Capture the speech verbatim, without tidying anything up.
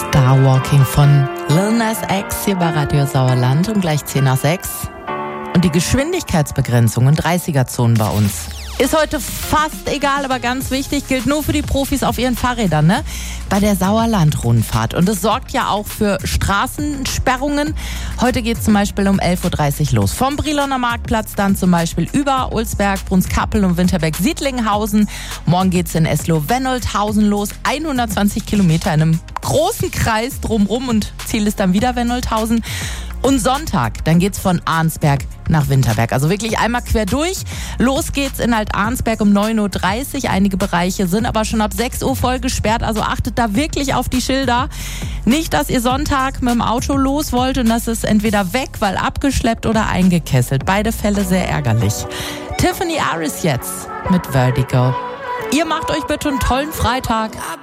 Starwalking von Lil Nas X hier bei Radio Sauerland um gleich zehn nach sechs. Und die Geschwindigkeitsbegrenzung in dreißiger-Zonen bei uns ist heute fast egal, aber ganz wichtig, gilt nur für die Profis auf ihren Fahrrädern, ne? Bei der Sauerland-Rundfahrt. Und es sorgt ja auch für Straßensperrungen. Heute geht es zum Beispiel um elf Uhr dreißig los. Vom Briloner Marktplatz dann zum Beispiel über Ulsberg, Brunskappel und Winterberg-Siedlinghausen. Morgen geht es in Eslow-Wennoldhausen los. hundertzwanzig Kilometer in einem großen Kreis drumrum und Ziel ist dann wieder Wennoldhausen. Und Sonntag, dann geht's von Arnsberg nach Winterberg. Also wirklich einmal quer durch. Los geht's in Alt-Arnsberg um neun Uhr dreißig. Einige Bereiche sind aber schon ab sechs Uhr voll gesperrt. Also achtet da wirklich auf die Schilder. Nicht, dass ihr Sonntag mit dem Auto los wollt und das ist entweder weg, weil abgeschleppt oder eingekesselt. Beide Fälle sehr ärgerlich. Tiffany Aris jetzt mit Vertigo. Ihr macht euch bitte einen tollen Freitag.